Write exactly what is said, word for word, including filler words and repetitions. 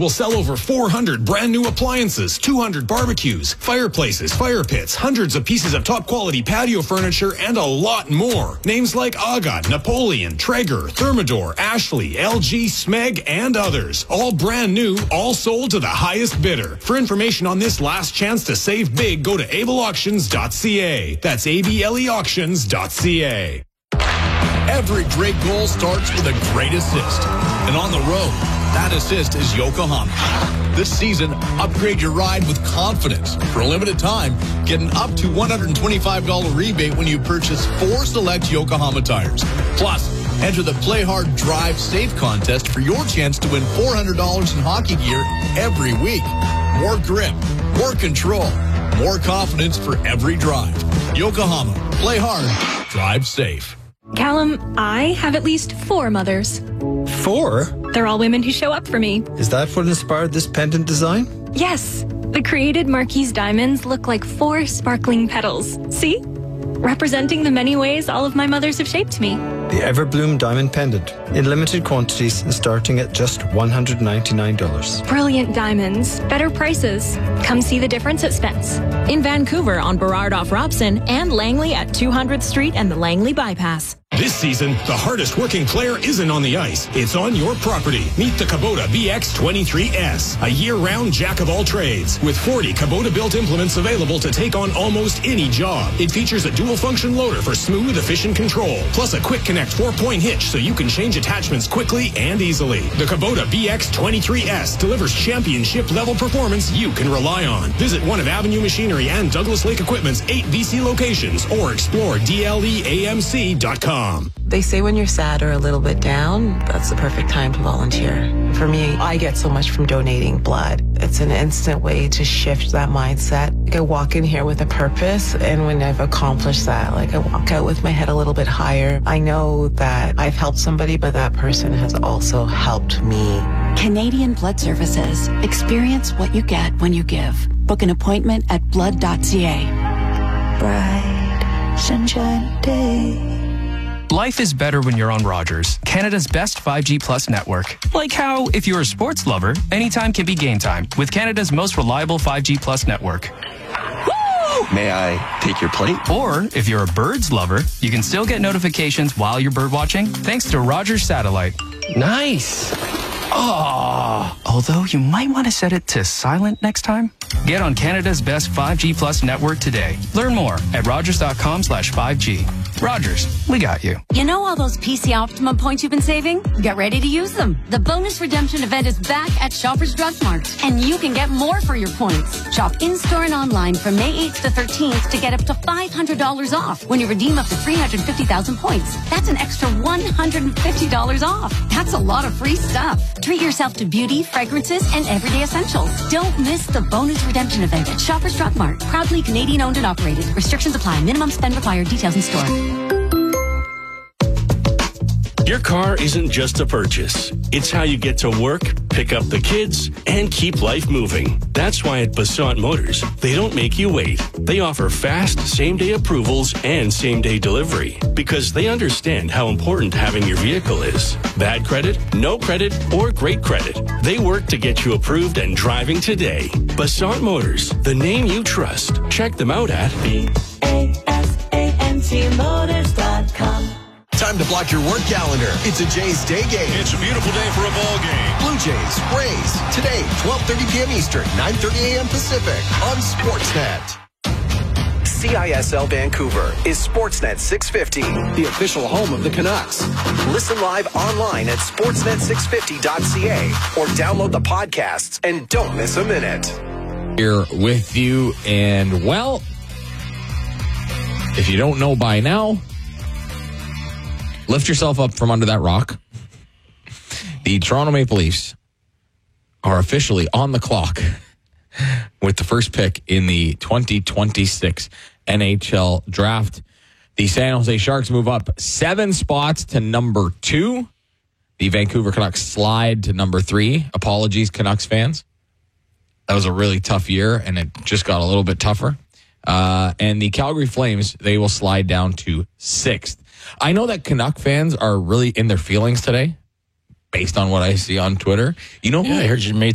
will sell over four hundred brand new appliances, two hundred barbecues, fireplaces, fire pits, hundreds of pieces of top quality patio furniture, and a lot more. Names like Aga, Napoleon, Traeger, Thermador, Ashley, L G, Smeg, and others. All brand new, all sold to the highest bidder. For information on this last chance to save big, go to able auctions dot c a. That's A B L E auctions dot c a. Every great goal starts with a great assist. And on the road, that assist is Yokohama. This season, upgrade your ride with confidence. For a limited time, get an up to one hundred twenty-five dollars rebate when you purchase four select Yokohama tires. Plus, enter the Play Hard Drive Safe contest for your chance to win four hundred dollars in hockey gear every week. More grip, more control, more confidence for every drive. Yokohama. Play hard. Drive safe. Callum, I have at least four mothers. Four? They're all women who show up for me. Is that what inspired this pendant design? Yes. The created Marquise diamonds look like four sparkling petals. See? Representing the many ways all of my mothers have shaped me. The Everbloom Diamond Pendant. In limited quantities and starting at just one hundred ninety-nine dollars. Brilliant diamonds. Better prices. Come see the difference at Spence. In Vancouver on Burrard off Robson and Langley at two hundredth Street and the Langley Bypass. This season, the hardest working player isn't on the ice. It's on your property. Meet the Kubota B X twenty-three S, a year-round jack of all trades. With forty Kubota-built implements available to take on almost any job. It features a dual-function loader for smooth, efficient control, plus a quick connect four-point hitch so you can change attachments quickly and easily. The Kubota B X twenty-three S delivers championship-level performance you can rely on. Visit one of Avenue Machinery and Douglas Lake Equipment's eight B C locations or explore D L E A M C dot com. They say when you're sad or a little bit down, that's the perfect time to volunteer. For me, I get so much from donating blood. It's an instant way to shift that mindset. Like I walk in here with a purpose, and when I've accomplished that, like I walk out with my head a little bit higher. I know that I've helped somebody, but that person has also helped me. Canadian Blood Services. Experience what you get when you give. Book an appointment at blood dot c a. Bright sunshine day. Life is better when you're on Rogers, Canada's best five G Plus network. Like how, if you're a sports lover, anytime can be game time with Canada's most reliable five G Plus network. Woo! May I take your plate? Or, if you're a birds lover, you can still get notifications while you're bird watching thanks to Rogers Satellite. Nice. Oh, although you might want to set it to silent next time. Get on Canada's best five G Plus network today. Learn more at rogers dot com slash five G. Rogers, we got you. You know all those P C Optimum points you've been saving? Get ready to use them. The bonus redemption event is back at Shoppers Drug Mart, and you can get more for your points. Shop in-store and online from May eighth to thirteenth to get up to five hundred dollars off when you redeem up to three hundred fifty thousand points. That's an extra one hundred fifty dollars off. That's a lot of free stuff. Treat yourself to beauty, fragrances, and everyday essentials. Don't miss the bonus redemption event at Shoppers Drug Mart. Proudly Canadian owned and operated. Restrictions apply. Minimum spend required. Details in store. Your car isn't just a purchase. It's how you get to work, pick up the kids, and keep life moving. That's why at Basant Motors, they don't make you wait. They offer fast, same-day approvals and same-day delivery because they understand how important having your vehicle is. Bad credit, no credit, or great credit. They work to get you approved and driving today. Basant Motors, the name you trust. Check them out at B A S A N T motors dot com. Time to block your work calendar. It's a Jays Day game. It's a beautiful day for a ball game. Blue Jays, Rays. Today, twelve thirty p.m. Eastern, nine thirty a.m. Pacific on Sportsnet. C I S L Vancouver is Sportsnet six fifty, the official home of the Canucks. Listen live online at sportsnet six fifty dot c a or download the podcasts and don't miss a minute. Here with you, and well, if you don't know by now, lift yourself up from under that rock. The Toronto Maple Leafs are officially on the clock with the first pick in the twenty twenty-six N H L draft. The San Jose Sharks move up seven spots to number two. The Vancouver Canucks slide to number three. Apologies, Canucks fans. That was a really tough year, and it just got a little bit tougher. Uh, and the Calgary Flames, they will slide down to sixth. I know that Canuck fans are really in their feelings today, based on what I see on Twitter. You know, yeah, I heard you made